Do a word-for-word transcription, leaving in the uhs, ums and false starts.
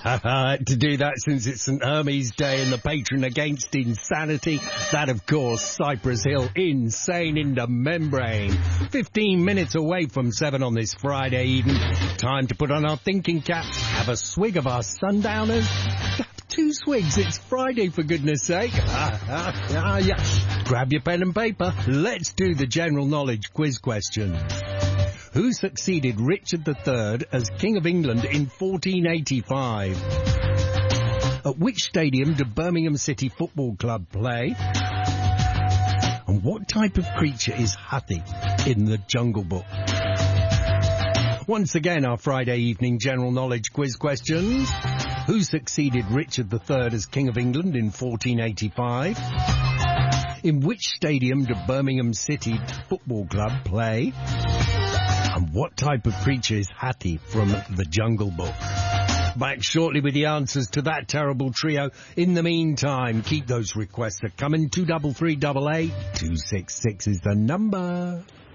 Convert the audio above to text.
To do that since it's St Hermes Day and the patron against insanity. That, of course, Cypress Hill, Insane in the Membrane. Fifteen minutes away from seven on this Friday evening. Time to put on our thinking caps, have a swig of our Sundowners. Two swigs, it's Friday for goodness sake. Ah, ah, ah, yeah. Grab your pen and paper. Let's do the general knowledge quiz questions. Who succeeded Richard the Third as King of England in fourteen eighty-five? At which stadium did Birmingham City Football Club play? And what type of creature is Hathi in the Jungle Book? Once again, our Friday evening general knowledge quiz questions. Who succeeded Richard the Third as King of England in fourteen eighty-five? In which stadium did Birmingham City Football Club play? And what type of creature is Hathi from the Jungle Book? Back shortly with the answers to that terrible trio. In the meantime, keep those requests coming. Two double three double eight two six six is the number.